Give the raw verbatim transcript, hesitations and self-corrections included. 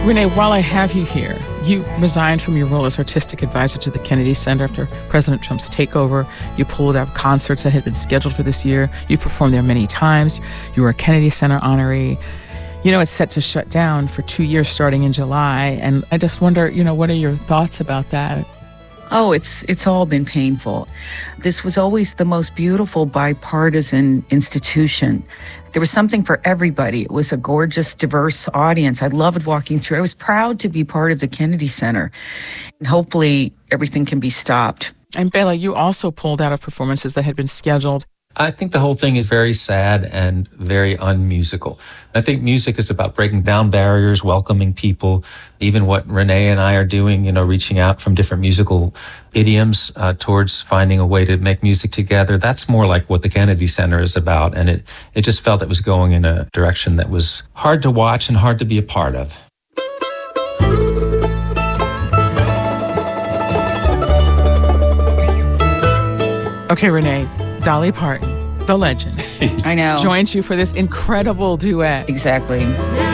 Renee, while I have you here, you resigned from your role as artistic advisor to the Kennedy Center after President Trump's takeover. You pulled out concerts that had been scheduled for this year. You've performed there many times. You were a Kennedy Center honoree. You know, it's set to shut down for two years starting in July. And I just wonder, you know, what are your thoughts about that? Oh, it's it's all been painful. This was always the most beautiful bipartisan institution. There was something for everybody. It was a gorgeous, diverse audience. I loved walking through. I was proud to be part of the Kennedy Center. And hopefully everything can be stopped. And Bela, you also pulled out of performances that had been scheduled. I think the whole thing is very sad and very unmusical. I think music is about breaking down barriers, welcoming people. Even what Renee and I are doing, you know, reaching out from different musical idioms uh, towards finding a way to make music together. That's more like what the Kennedy Center is about. And it, it just felt it was going in a direction that was hard to watch and hard to be a part of. Okay, Renee. Dolly Parton, the legend, I know, joins you for this incredible duet. Exactly.